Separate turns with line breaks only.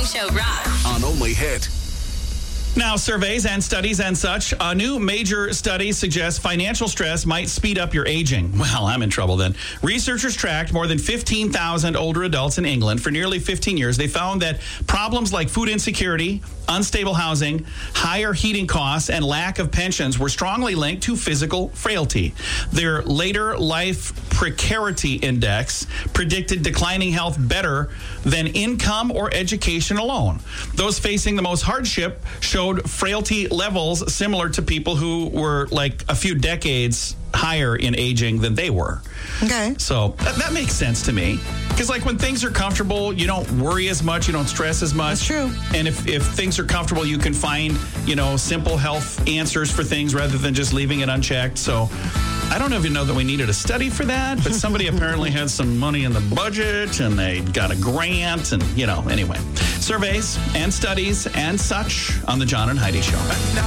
Morning Show rocks.
On Only Hit.
Now, surveys and studies and such, a new major study suggests financial stress might speed up your aging. Well, I'm in trouble then. Researchers tracked more than 15,000 older adults in England for nearly 15 years. They found that problems like food insecurity, unstable housing, higher heating costs, and lack of pensions were strongly linked to physical frailty. Their later life precarity index predicted declining health better than income or education alone. Those facing the most hardship showed frailty levels similar to people who were like a few decades higher in aging than they were.
Okay.
So that makes sense to me. Because like when things are comfortable, you don't worry as much, you don't stress as much.
That's true.
And if things are comfortable, you can find, simple health answers for things rather than just leaving it unchecked. So I don't even know that we needed a study for that, but somebody apparently had some money in the budget and they got a grant and, anyway. Surveys and studies and such on the John and Heidi Show.